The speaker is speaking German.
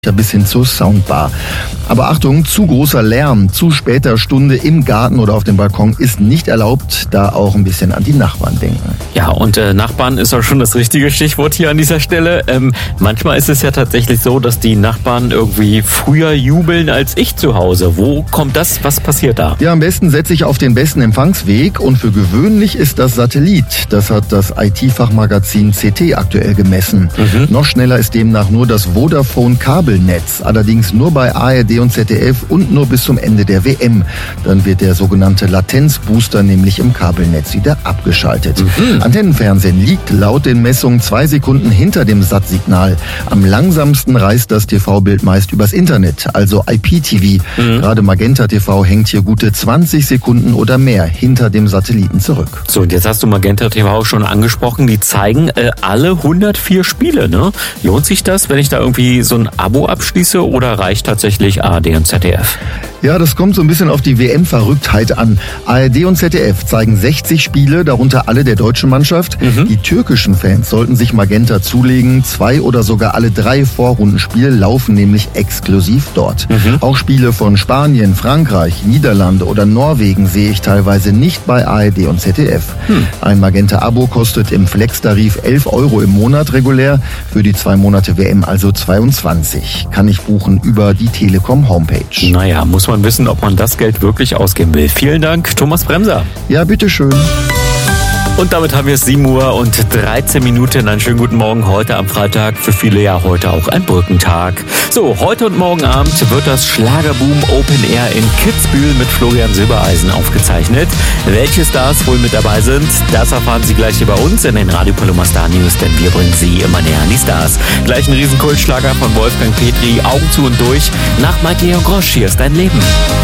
bis hin zur Soundbar. Aber Achtung, zu großer Lärm, zu später Stunde im Garten oder auf dem Balkon ist nicht erlaubt, da auch ein bisschen an die Nachbarn denken. Ja, und Nachbarn ist auch schon das richtige Stichwort hier an dieser Stelle. Manchmal ist es ja tatsächlich so, dass die Nachbarn irgendwie früher jubeln als ich zu Hause. Wo kommt das? Was passiert da? Ja, am besten setze ich auf den besten Empfangsweg und für gewöhnlich ist das Satellit. Das hat das IT-Fachmagazin CT aktuell gemessen. Noch schneller ist demnach nur das Vodafone-Kabelnetz, allerdings nur bei ARD und ZDF und nur bis zum Ende der WM. Dann wird der sogenannte Latenzbooster nämlich im Kabelnetz wieder abgeschaltet. Antennenfernsehen liegt laut den Messungen 2 Sekunden hinter dem SAT-Signal. Am langsamsten reist das TV-Bild meist übers Internet, also IPTV. Gerade Magenta TV hängt hier gute 20 Sekunden oder mehr hinter dem Satelliten zurück. So, und jetzt hast du Magenta TV schon angesprochen. Die zeigen alle 104 Spiele, ne? Lohnt sich das, wenn ich da irgendwie so ein Abo abschließe oder reicht tatsächlich ARD und ZDF? Ja, das kommt so ein bisschen auf die WM-Verrücktheit an. ARD und ZDF zeigen 60 Spiele, darunter alle der deutschen Mannschaft. Die türkischen Fans sollten sich Magenta zulegen. 2 oder sogar alle 3 Vorrundenspiele laufen nämlich exklusiv dort. Auch Spiele von Spanien, Frankreich, Niederlande oder Norwegen sehe ich teilweise nicht bei ARD und ZDF. Ein Magenta-Abo kostet im Flex-Tarif 11 € im Monat regulär, für die 2 Monate WM also 22. Kann ich buchen über die Telekom-Homepage. Naja, muss man wissen, ob man das Geld wirklich ausgeben will. Vielen Dank, Thomas Bremser. Ja, bitteschön. Und damit haben wir es 7:13 Uhr. Einen schönen guten Morgen heute am Freitag. Für viele ja heute auch ein Brückentag. So, heute und morgen Abend wird das Schlagerboom Open Air in Kitzbühel mit Florian Silbereisen aufgezeichnet. Welche Stars wohl mit dabei sind, das erfahren Sie gleich hier bei uns in den Radio Paloma Star News, denn wir bringen Sie immer näher an die Stars. Gleich ein Riesenkultschlager von Wolfgang Petri, Augen zu und durch. Nach Matteo Grosch, hier ist dein Leben.